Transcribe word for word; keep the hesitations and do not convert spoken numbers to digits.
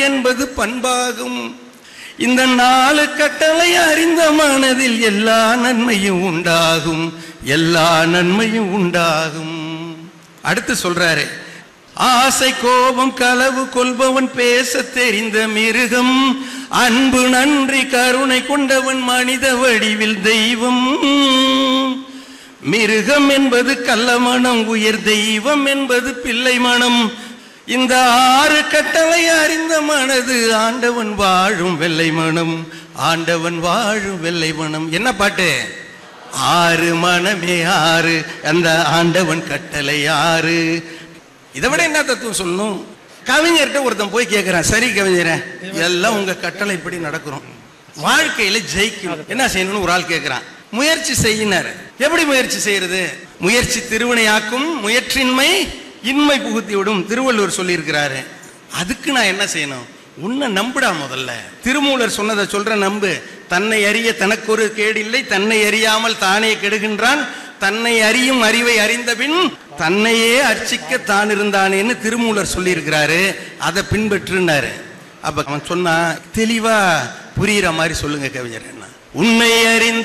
என்பது பண்பாகும். இந்த நாலு கட்டளை அறிந்த மனதில் எல்லா நன்மையும் உண்டாகும், எல்லா நன்மையும் உண்டாகும். அடுத்து சொல்றாரு, ஆசை கோபம் களவு கொள்பவன் பேச தெரிந்த மிருகம், அன்பு நன்றி கருணை கொண்டவன் மனித வடிவில் தெய்வம். மிருகம் என்பது கள்ளமனம், உயர் தெய்வம் என்பது பிள்ளை மனம். இந்த ஆறு கட்டளை அறிந்த மனது ஆண்டவன் வாழும் வெள்ளை மனம், ஆண்டவன் வாழும் வெள்ளை மனம். என்ன பாட்டு? ஆறு மனமே ஆறு, அந்த ஆண்டவன் கட்டளை ஆறு. இதை விட என்ன தத்துவம் சொல்லணும்? கவிஞர்கிட்ட ஒருத்தன் போய் கேட்கிறான், சரி கவிஞரே, எல்லாம் உங்க கட்டளை இப்படி நடக்கிறோம், வாழ்க்கையில ஜெயிக்கணும் என்ன செய்யணும்னு ஒரு ஆள் கேட்கிறான். முயற்சி செய்யினாரு. எப்படி முயற்சி செய்யறது? முயற்சி திருவினையாக்கும், முயற்சின்மை இன்மை புகுத்தி விடும், திருவள்ளுவர் சொல்லி இருக்கிறாரு. அதுக்கு நான் என்ன செய்யணும்? உன்னை நம்புடா. முதல்ல திருமூலர் சொன்னதை சொல்ற, நம்பு. தன்னை அறிய தனக்கு ஒரு கேடில்லை, தன்னை அறியாமல் தானே கெடுகின்றான், தன்னை அறியும் அறிவை அறிந்த பின் தன்னையே அர்ச்சிக்க தான் இருந்தானேன்னு திருமூலர் சொல்லி இருக்கிறாரு. அதை பின்பற்றுனாரு. அப்ப அவன் சொன்னா, தெளிவா புரியுற மாதிரி சொல்லுங்க கவிஞர். என்ன உன்னை அறிந்த